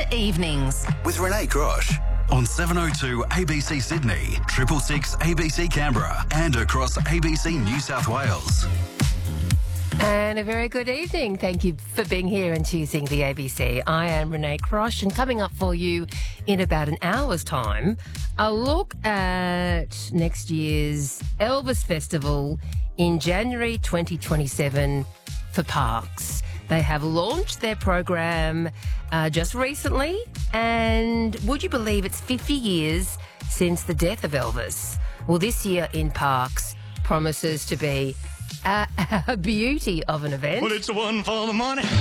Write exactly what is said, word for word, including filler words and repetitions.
Evenings with Renee Crosh on seven oh two A B C Sydney, triple six A B C Canberra and across A B C New South Wales. And a very good evening. Thank you for being here and choosing the A B C. I am Renee Crosh, and coming up for you in about an hour's time, a look at next year's Elvis Festival in January twenty twenty-seven for Parks. They have launched their program uh, just recently, and would you believe it's fifty years since the death of Elvis? Well, this year in Parks promises to be a, a beauty of an event. Well, it's the one for the money.